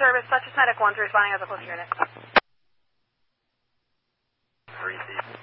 service, Dutchess Medic 1's responding as a close unit. 3C.